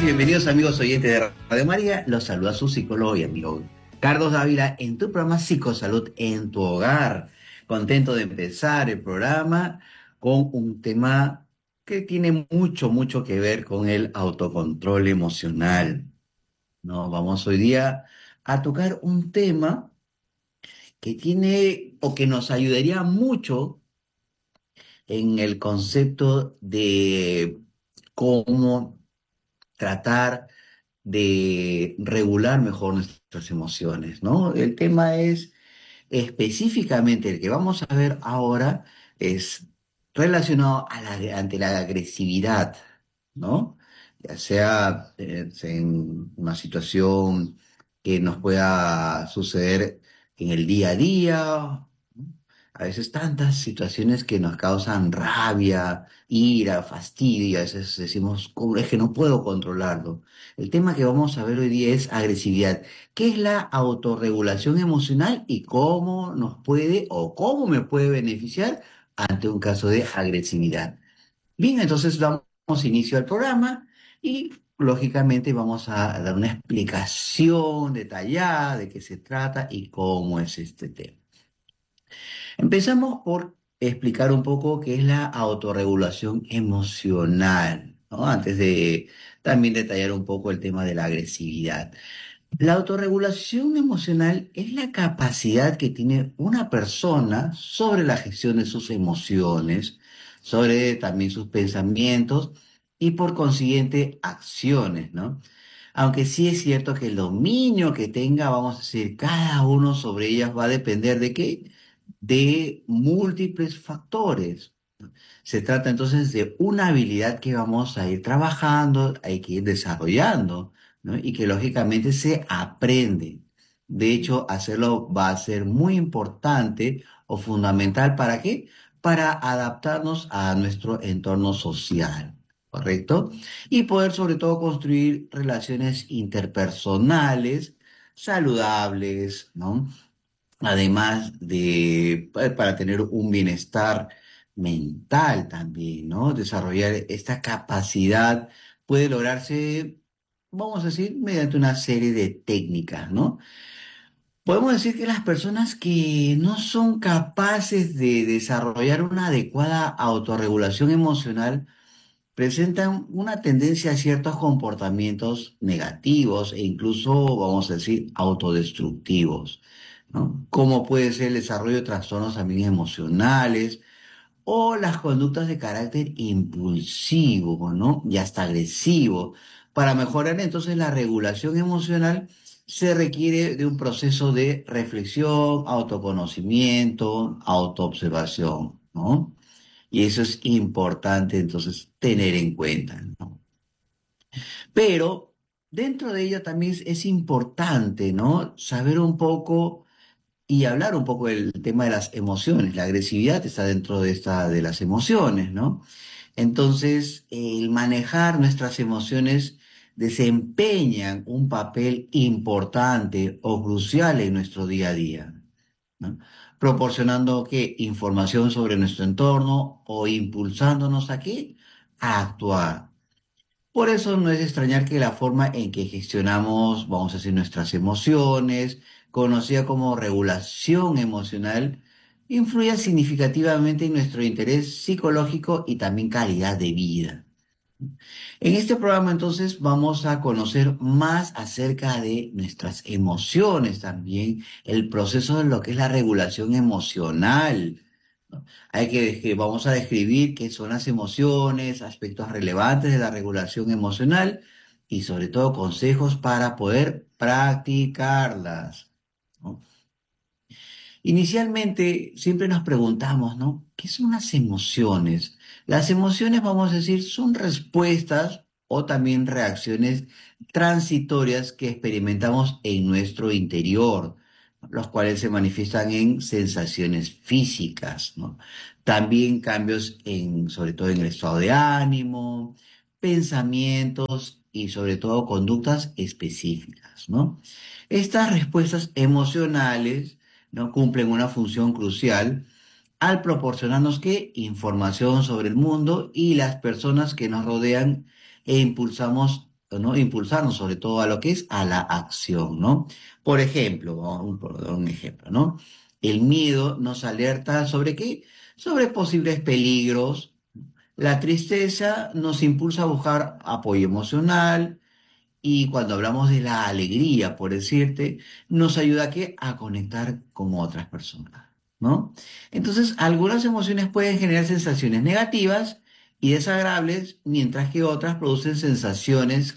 y bienvenidos amigos oyentes de Radio María. Los saluda su psicólogo y amigo Carlos Dávila en tu programa Psicosalud en tu hogar. Contento de empezar el programa con un tema que tiene mucho que ver con el autocontrol emocional. ¿No? Vamos hoy día a tocar un tema que tiene o que nos ayudaría mucho en el concepto de cómo tratar de regular mejor nuestras emociones, ¿no? El tema es específicamente el que vamos a ver ahora es relacionado ante la agresividad, ¿no? Ya sea en una situación que nos pueda suceder en el día a día, ¿no? A veces tantas situaciones que nos causan rabia, ira, fastidio, y a veces decimos, "¿Cómo es que no puedo controlarlo?". El tema que vamos a ver hoy día es agresividad. ¿Qué es la autorregulación emocional y cómo nos puede o cómo me puede beneficiar ante un caso de agresividad? Bien, entonces damos inicio al programa y lógicamente vamos a dar una explicación detallada de qué se trata y cómo es este tema. Empezamos por explicar un poco qué es la autorregulación emocional, ¿no? Antes de también detallar un poco el tema de la agresividad. La autorregulación emocional es la capacidad que tiene una persona sobre la gestión de sus emociones, sobre también sus pensamientos y por consiguiente acciones, ¿no? Aunque sí es cierto que el dominio que tenga, vamos a decir, cada uno sobre ellas va a depender de qué, de múltiples factores. Se trata entonces de una habilidad que vamos a ir trabajando, hay que ir desarrollando, ¿no? Y que lógicamente se aprende. De hecho, hacerlo va a ser muy importante o fundamental. ¿Para qué? Para adaptarnos a nuestro entorno social, ¿correcto? Y poder sobre todo construir relaciones interpersonales saludables, ¿no? Además de para tener un bienestar mental también, ¿no? Desarrollar esta capacidad puede lograrse, vamos a decir, mediante una serie de técnicas, ¿no? Podemos decir que las personas que no son capaces de desarrollar una adecuada autorregulación emocional presentan una tendencia a ciertos comportamientos negativos e incluso, vamos a decir, autodestructivos, ¿no? Como puede ser el desarrollo de trastornos también emocionales o las conductas de carácter impulsivo, ¿no? Y hasta agresivo. Para mejorar entonces la regulación emocional se requiere de un proceso de reflexión, autoconocimiento, autoobservación, ¿no? Y eso es importante entonces tener en cuenta, ¿no? Pero dentro de ello también es importante, ¿no? Saber un poco y hablar un poco del tema de las emociones. La agresividad está dentro de esta de las emociones, ¿no? Entonces, el manejar nuestras emociones desempeñan un papel importante o crucial en nuestro día a día, ¿no? Proporcionando qué información sobre nuestro entorno o impulsándonos a qué, a actuar. Por eso no es extrañar que la forma en que gestionamos, vamos a decir, nuestras emociones, conocida como regulación emocional, influya significativamente en nuestro interés psicológico y también calidad de vida. En este programa entonces vamos a conocer más acerca de nuestras emociones también, el proceso de lo que es la regulación emocional, ¿no? Vamos a describir qué son las emociones, aspectos relevantes de la regulación emocional y sobre todo consejos para poder practicarlas, ¿no? Inicialmente siempre nos preguntamos, ¿no? ¿Qué son las emociones? Las emociones, vamos a decir, son respuestas o también reacciones transitorias que experimentamos en nuestro interior, los cuales se manifiestan en sensaciones físicas, ¿no? También cambios sobre todo en el estado de ánimo, pensamientos y sobre todo conductas específicas, ¿no? Estas respuestas emocionales, ¿no? Cumplen una función crucial al proporcionarnos ¿qué? Información sobre el mundo y las personas que nos rodean e impulsamos ¿no? Impulsarnos sobre todo a lo que es a la acción, ¿no? Por ejemplo, por dar un ejemplo, ¿no? El miedo nos alerta sobre qué, sobre posibles peligros. La tristeza nos impulsa a buscar apoyo emocional y cuando hablamos de la alegría, por decirte, nos ayuda a qué, a conectar con otras personas, ¿no? Entonces, algunas emociones pueden generar sensaciones negativas y desagradables, mientras que otras producen sensaciones